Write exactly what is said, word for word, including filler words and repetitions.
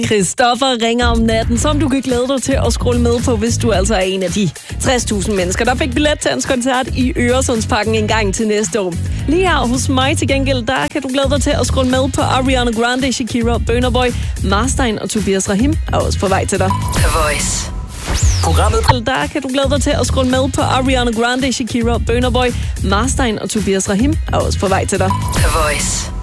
Christoffer ringer om natten, som du kan glæde dig til at scrolle med på, hvis du altså er en af de tres tusind mennesker, der fik billet til hans koncert i Øresundsparken en gang til næste år. Lige her hos mig til gengæld, der kan du glæde dig til at scrolle med på Ariana Grande, Shakira, Burna Boy, Marstein og Tobias Rahim er også på vej til dig. The Voice. Programmet. Der kan du glæde dig til at scrolle med på Ariana Grande, Shakira, Burna Boy, Marstein og Tobias Rahim er også på vej til dig. The Voice.